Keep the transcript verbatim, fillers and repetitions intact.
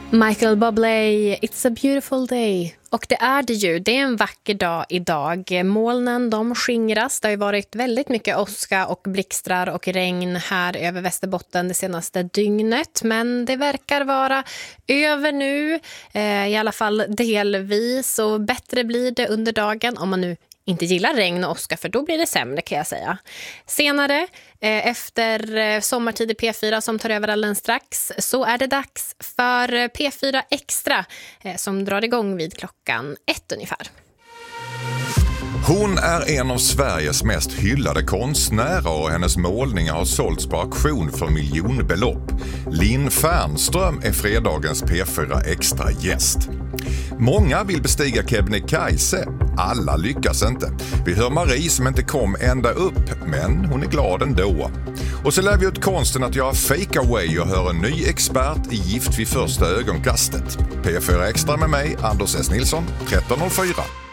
Michael Bublé, It's a beautiful day. Och det är det ju, det är en vacker dag idag. Molnen de skingras, det har ju varit väldigt mycket åska och blixtrar och regn här över Västerbotten det senaste dygnet. Men det verkar vara över nu, eh, i alla fall delvis, och bättre blir det under dagen om man nu inte gillar regn och åska, för då blir det sämre kan jag säga. Senare, eh, efter eh, sommartid i P fyra som tar över alldeles strax, så är det dags för P fyra Extra eh, som drar igång vid klockan ett ungefär. Hon är en av Sveriges mest hyllade konstnärer och hennes målningar har sålts på auktion för miljonbelopp. Linn Fernström är fredagens P fyra Extra gäst. Många vill bestiga Kebnekaise. Alla lyckas inte. Vi hör Marie som inte kom ända upp, men hon är glad ändå. Och så lär vi ut konsten att göra fake away och hör en ny expert i Gift vid första ögonkastet. P fyra Extra med mig, Anders S. Nilsson, tretton noll fyra.